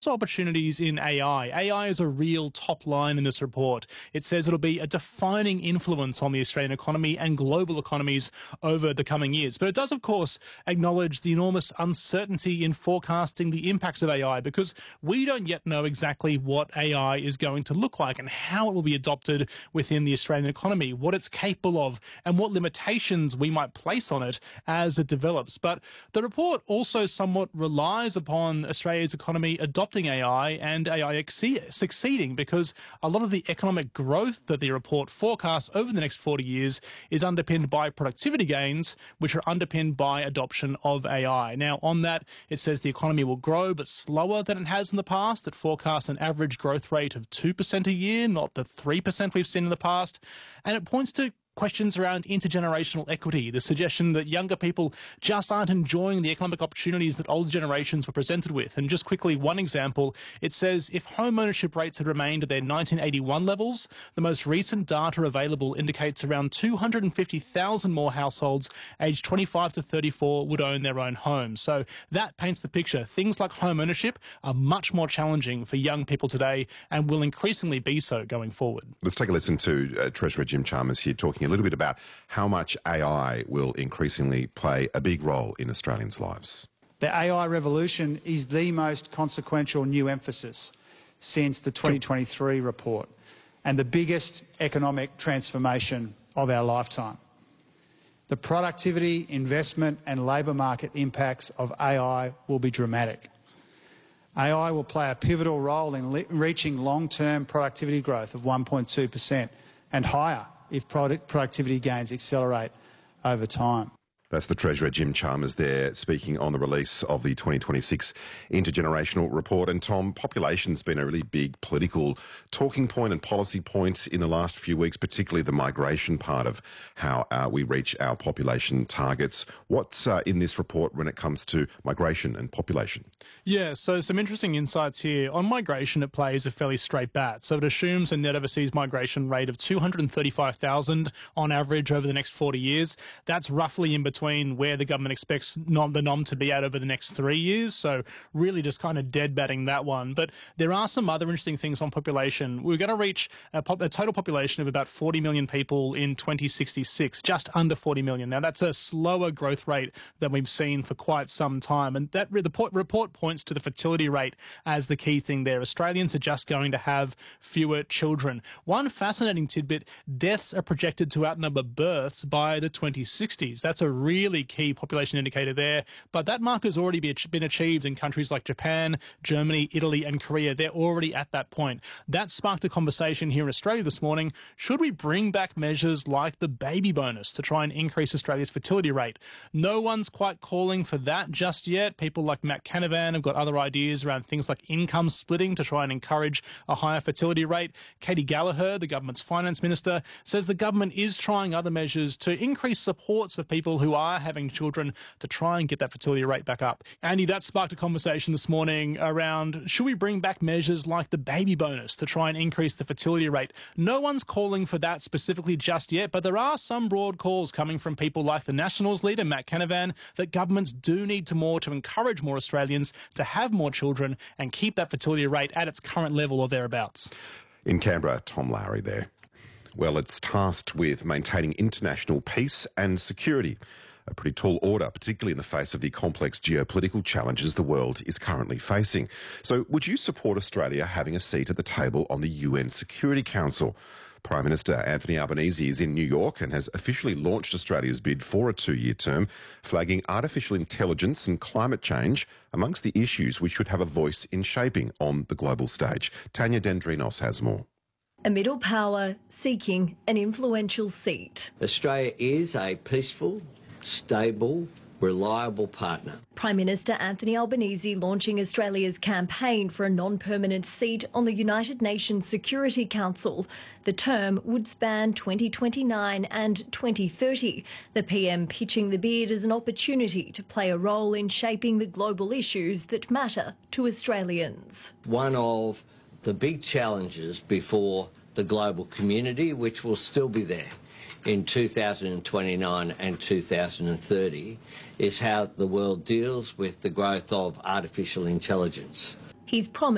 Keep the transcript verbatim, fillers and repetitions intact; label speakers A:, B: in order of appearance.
A: to opportunities in A I. A I is a real top line in this report. It says it'll be a defining influence on the Australian economy and global economies over the coming years. But it does, of course, acknowledge the enormous uncertainty in forecasting the impacts of A I, because we don't yet know exactly what A I is going to look like and how it will be adopted within the Australian economy, what it's capable of, and what limitations we might place on it as it develops. But the report also somewhat relies upon Australia's economy adopting A I and A I exce- succeeding, because a lot of the economic growth that the report forecasts over the next forty years is underpinned by productivity gains, which are underpinned by adoption of A I. Now, on that, it says the economy will grow, but slower than it has in the past. It forecasts an average growth rate of two percent a year, not the three percent we've seen in the past. And it points to questions around intergenerational equity, the suggestion that younger people just aren't enjoying the economic opportunities that older generations were presented with. And just quickly, one example, it says if home ownership rates had remained at their nineteen eighty-one levels, the most recent data available indicates around two hundred fifty thousand more households aged twenty-five to thirty-four would own their own homes. So that paints the picture. Things like home ownership are much more challenging for young people today and will increasingly be so going forward.
B: Let's take a listen to uh, Treasurer Jim Chalmers here talking a little bit about how much A I will increasingly play a big role in Australians' lives.
C: The A I revolution is the most consequential new emphasis since the twenty twenty-three report and the biggest economic transformation of our lifetime. The productivity, investment and labour market impacts of A I will be dramatic. A I will play a pivotal role in le- reaching long-term productivity growth of one point two percent and higher if product productivity gains accelerate over time.
B: That's the Treasurer Jim Chalmers there speaking on the release of the twenty twenty-six Intergenerational Report. And Tom, population's been a really big political talking point and policy point in the last few weeks, particularly the migration part of how uh, we reach our population targets. What's uh, in this report when it comes to migration and population?
A: Yeah, so some interesting insights here. On migration, it plays a fairly straight bat. So it assumes a net overseas migration rate of two hundred thirty-five thousand on average over the next forty years. That's roughly in between between where the government expects nom, the nom to be at over the next three years. So really just kind of dead batting that one. But there are some other interesting things on population. We're going to reach a, pop, a total population of about forty million people in twenty sixty-six, just under forty million. Now, that's a slower growth rate than we've seen for quite some time. And that the report points to the fertility rate as the key thing there. Australians are just going to have fewer children. One fascinating tidbit, deaths are projected to outnumber births by the twenty sixties. That's a really key population indicator there, but that mark has already been achieved in countries like Japan, Germany, Italy and Korea. They're already at that point. That sparked a conversation here in Australia this morning. Should we bring back measures like the baby bonus to try and increase Australia's fertility rate? No one's quite calling for that just yet. People like Matt Canavan have got other ideas around things like income splitting to try and encourage a higher fertility rate. Katie Gallagher, the government's finance minister, says the government is trying other measures to increase supports for people who are having children to try and get that fertility rate back up. Andy, that sparked a conversation this morning around should we bring back measures like the baby bonus to try and increase the fertility rate? No one's calling for that specifically just yet, but there are some broad calls coming from people like the Nationals leader, Matt Canavan, that governments do need to more to encourage more Australians to have more children and keep that fertility rate at its current level or thereabouts.
B: In Canberra, Tom Lowry there. Well, it's tasked with maintaining international peace and security. A pretty tall order, particularly in the face of the complex geopolitical challenges the world is currently facing. So would you support Australia having a seat at the table on the U N Security Council? Prime Minister Anthony Albanese is in New York and has officially launched Australia's bid for a two-year term, flagging artificial intelligence and climate change amongst the issues we should have a voice in shaping on the global stage. Tanya Dendrinos has more.
D: A middle power seeking an influential seat.
E: Australia is a peaceful, stable, reliable partner.
D: Prime Minister Anthony Albanese launching Australia's campaign for a non-permanent seat on the United Nations Security Council. The term would span twenty twenty-nine and twenty thirty. The P M pitching the bid as an opportunity to play a role in shaping the global issues that matter to Australians.
E: One of the big challenges before the global community, which will still be there in two thousand twenty-nine and two thousand thirty, is how the world deals with the growth of artificial intelligence.
D: He's promised